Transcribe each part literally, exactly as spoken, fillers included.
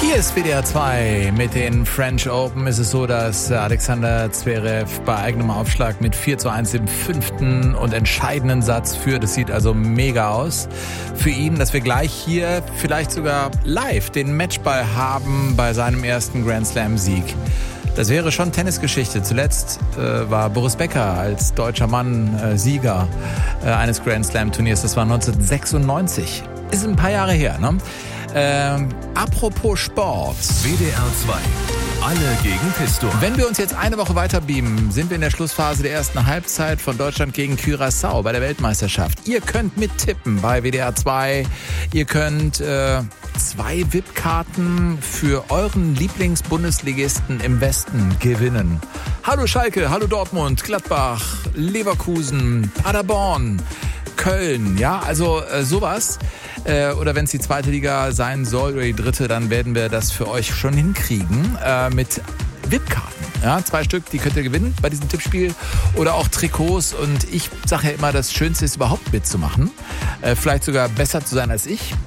Hier ist W D R zwei. Mit den French Open ist es so, dass Alexander Zverev bei eigenem Aufschlag mit vier zu eins im fünften und entscheidenden Satz führt. Das sieht also mega aus für ihn, dass wir gleich hier vielleicht sogar live den Matchball haben bei seinem ersten Grand Slam Sieg. Das wäre schon Tennisgeschichte. Zuletzt äh, war Boris Becker als deutscher Mann äh, Sieger äh, eines Grand Slam Turniers. Das war neunzehnhundertsechsundneunzig. Ist ein paar Jahre her, ne? Ähm, apropos Sport. W D R zwei. Alle gegen Pistor. Wenn wir uns jetzt eine Woche weiter beamen, sind wir in der Schlussphase der ersten Halbzeit von Deutschland gegen Curaçao bei der Weltmeisterschaft. Ihr könnt mittippen bei W D R zwei. Ihr könnt äh, zwei V I P-Karten für euren Lieblingsbundesligisten im Westen gewinnen. Hallo Schalke, hallo Dortmund, Gladbach, Leverkusen, Paderborn, Köln, ja, also äh, sowas. Äh, oder wenn es die zweite Liga sein soll oder die dritte, dann werden wir das für euch schon hinkriegen äh, mit V I P-Karten. Ja, zwei Stück, die könnt ihr gewinnen bei diesem Tippspiel. Oder auch Trikots. Und ich sage ja immer, das Schönste ist überhaupt mitzumachen. Äh, vielleicht sogar besser zu sein als ich.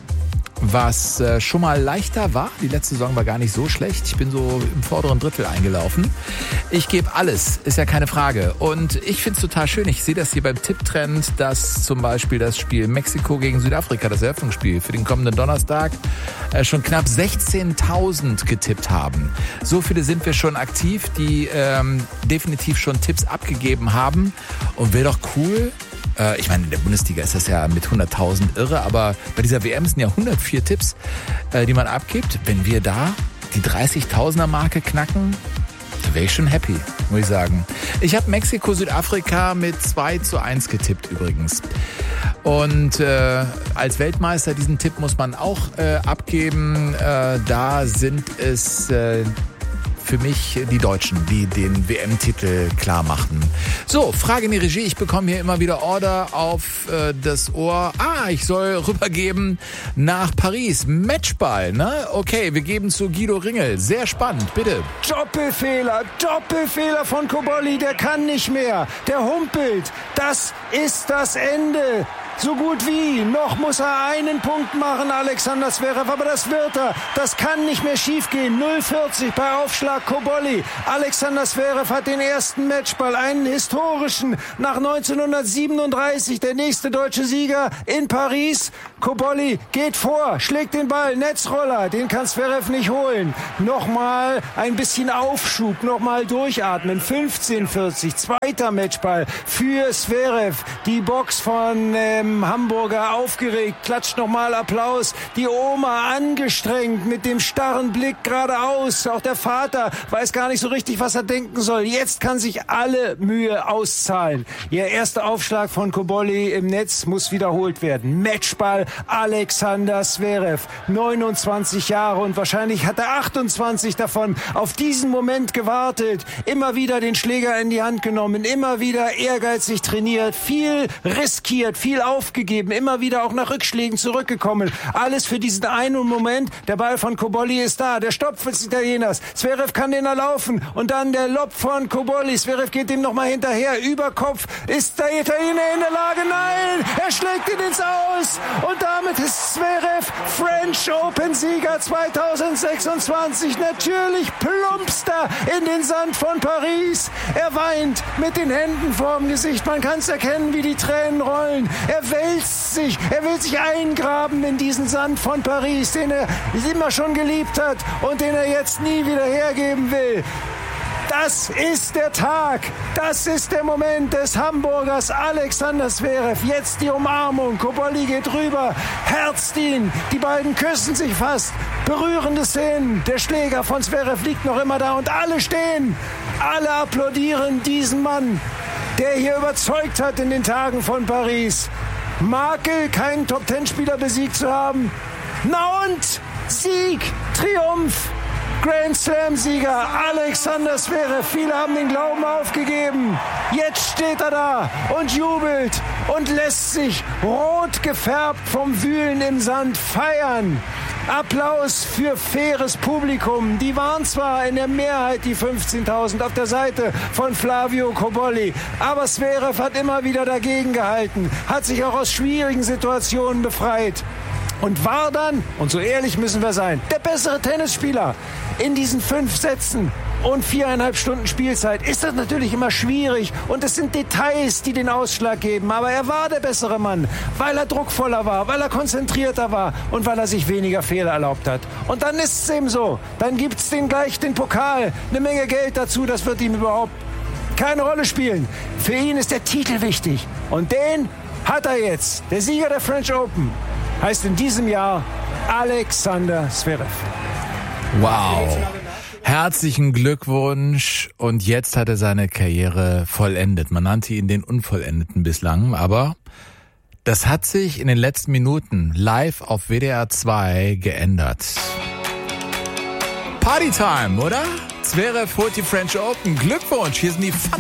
Was äh, schon mal leichter war. Die letzte Saison war gar nicht so schlecht. Ich bin so im vorderen Drittel eingelaufen. Ich gebe alles, ist ja keine Frage. Und ich finde es total schön. Ich sehe das hier beim Tipptrend, dass zum Beispiel das Spiel Mexiko gegen Südafrika, das Eröffnungsspiel für den kommenden Donnerstag, äh, schon knapp sechzehntausend getippt haben. So viele sind wir schon aktiv, die ähm, definitiv schon Tipps abgegeben haben. Und wäre doch cool. Ich meine, in der Bundesliga ist das ja mit hunderttausend irre, aber bei dieser W M sind ja hundertvier Tipps, die man abgibt. Wenn wir da die dreißigtausender-Marke knacken, da wäre ich schon happy, muss ich sagen. Ich habe Mexiko, Südafrika mit zwei zu eins getippt übrigens. Und äh, als Weltmeister, diesen Tipp muss man auch äh, abgeben. Äh, da sind es... Äh, für mich die Deutschen, die den W M-Titel klar machen. So, Frage in die Regie. Ich bekomme hier immer wieder Order auf äh, das Ohr. Ah, ich soll rübergeben nach Paris. Matchball, ne? Okay, wir geben zu Guido Ringel. Sehr spannend, bitte. Doppelfehler, Doppelfehler von Cobolli. Der kann nicht mehr. Der humpelt. Das ist das Ende. So gut wie. Noch muss er einen Punkt machen, Alexander Zverev, aber das wird er. Das kann nicht mehr schiefgehen. null vierzig bei Aufschlag Cobolli. Alexander Zverev hat den ersten Matchball, einen historischen, nach neunzehnhundertsiebenunddreißig. Der nächste deutsche Sieger in Paris. Cobolli geht vor, schlägt den Ball, Netzroller, den kann Zverev nicht holen. Nochmal ein bisschen Aufschub, nochmal durchatmen. fünfzehn vierzig, zweiter Matchball für Zverev. Die Box von ähm, Hamburger aufgeregt, klatscht nochmal Applaus. Die Oma angestrengt mit dem starren Blick geradeaus. Auch der Vater weiß gar nicht so richtig, was er denken soll. Jetzt kann sich alle Mühe auszahlen. Ihr erster Aufschlag von Cobolli im Netz muss wiederholt werden. Matchball Alexander Zverev, neunundzwanzig Jahre und wahrscheinlich hat er achtundzwanzig davon auf diesen Moment gewartet. Immer wieder den Schläger in die Hand genommen, immer wieder ehrgeizig trainiert, viel riskiert, viel aufgegeben, immer wieder auch nach Rückschlägen zurückgekommen. Alles für diesen einen Moment. Der Ball von Cobolli ist da. Der Stopp des Italieners. Zverev kann den erlaufen. Und dann der Lob von Cobolli. Zverev geht ihm nochmal hinterher. Über Kopf ist der Italiener in der Lage. Nein! Er schlägt ihn ins Aus. Und damit ist Zverev French Open Sieger zweitausendsechsundzwanzig. Natürlich plumpst er in den Sand von Paris. Er weint mit den Händen vorm Gesicht. Man kann es erkennen, wie die Tränen rollen. Er wälzt sich. Er will sich eingraben in diesen Sand von Paris, den er immer schon geliebt hat und den er jetzt nie wieder hergeben will. Das ist der Tag, das ist der Moment des Hamburgers Alexander Zverev. Jetzt die Umarmung, Cobolli geht rüber, herzt ihn, die beiden küssen sich fast. Berührende Szenen, der Schläger von Zverev liegt noch immer da und alle stehen, alle applaudieren diesen Mann, der hier überzeugt hat in den Tagen von Paris. Makel, keinen Top-Ten-Spieler besiegt zu haben. Na und? Sieg, Triumph. Grand Slam-Sieger Alexander Zverev. Viele haben den Glauben aufgegeben. Jetzt steht er da und jubelt und lässt sich rot gefärbt vom Wühlen im Sand feiern. Applaus für faires Publikum. Die waren zwar in der Mehrheit die fünfzehntausend auf der Seite von Flavio Cobolli, aber Zverev hat immer wieder dagegen gehalten, hat sich auch aus schwierigen Situationen befreit. und war dann, und so ehrlich müssen wir sein, der bessere Tennisspieler. In diesen fünf Sätzen und viereinhalb Stunden Spielzeit ist das natürlich immer schwierig und es sind Details, die den Ausschlag geben, aber er war der bessere Mann, weil er druckvoller war, weil er konzentrierter war und weil er sich weniger Fehler erlaubt hat. Und dann ist es eben so, dann gibt's den gleich den Pokal, eine Menge Geld dazu, das wird ihm überhaupt keine Rolle spielen. Für ihn ist der Titel wichtig und den hat er jetzt. Der Sieger der French Open heißt in diesem Jahr Alexander Zverev. Wow. Herzlichen Glückwunsch. Und jetzt hat er seine Karriere vollendet. Man nannte ihn den Unvollendeten bislang, aber das hat sich in den letzten Minuten live auf W D R zwei geändert. Partytime, oder? Zverev holt die French Open. Glückwunsch, hier sind die